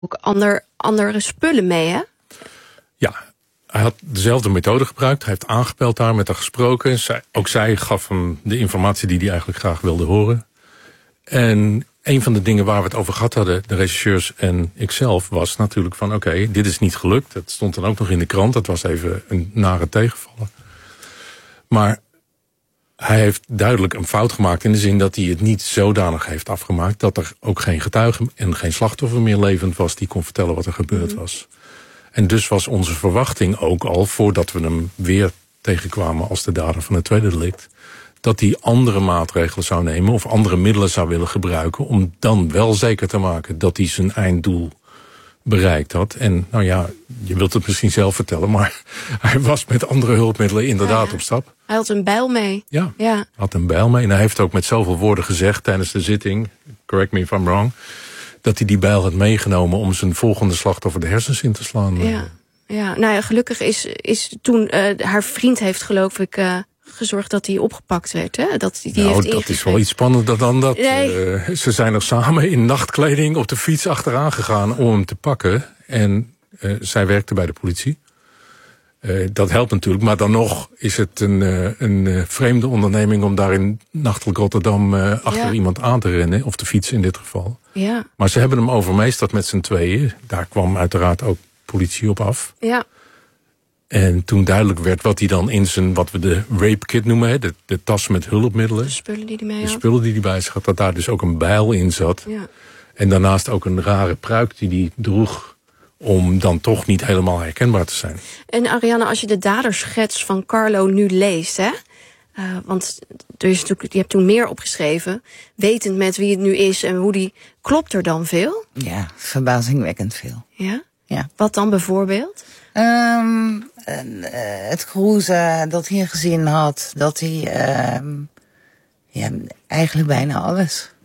ook andere spullen mee, hè? Ja, hij had dezelfde methode gebruikt. Hij heeft aangebeld daar, met haar gesproken. Ook zij gaf hem de informatie die hij eigenlijk graag wilde horen. En een van de dingen waar we het over gehad hadden, de rechercheurs en ikzelf, was natuurlijk van oké, dit is niet gelukt. Dat stond dan ook nog in de krant. Dat was even een nare tegenvaller. Maar hij heeft duidelijk een fout gemaakt in de zin dat hij het niet zodanig heeft afgemaakt dat er ook geen getuige en geen slachtoffer meer levend was die kon vertellen wat er gebeurd was. En dus was onze verwachting ook al, voordat we hem weer tegenkwamen als de dader van het tweede delict, dat hij andere maatregelen zou nemen of andere middelen zou willen gebruiken om dan wel zeker te maken dat hij zijn einddoel bereikt had. En nou ja, je wilt het misschien zelf vertellen, maar hij was met andere hulpmiddelen inderdaad op stap. Hij had een bijl mee. Ja, had een bijl mee. En hij heeft ook met zoveel woorden gezegd tijdens de zitting, correct me if I'm wrong, dat hij die bijl had meegenomen om zijn volgende slachtoffer de hersens in te slaan. Ja, nou ja, gelukkig is toen haar vriend heeft geloof ik gezorgd dat hij opgepakt werd. Hè? Dat is wel iets spannender dan dat. Nee. Ze zijn er samen in nachtkleding op de fiets achteraan gegaan om hem te pakken. En zij werkte bij de politie. Dat helpt natuurlijk, maar dan nog is het een vreemde onderneming om daar in nachtelijk Rotterdam achter iemand aan te rennen. Of de fiets in dit geval. Ja. Maar ze hebben hem overmeesterd met z'n tweeën. Daar kwam uiteraard ook politie op af. Ja. En toen duidelijk werd wat hij dan in zijn, wat we de rape kit noemen, de tas met hulpmiddelen. De spullen die hij mee had. De spullen die hij bij zich had, dat daar dus ook een bijl in zat. Ja. En daarnaast ook een rare pruik die hij droeg om dan toch niet helemaal herkenbaar te zijn. En Arianna, als je de daderschets van Carlo nu leest, hè? Want er is natuurlijk, je hebt toen meer opgeschreven, wetend met wie het nu is en hoe die, klopt er dan veel? Ja, verbazingwekkend veel. Ja? Ja. Wat dan bijvoorbeeld? Het cruisen dat hij gezien had, dat hij eigenlijk bijna alles.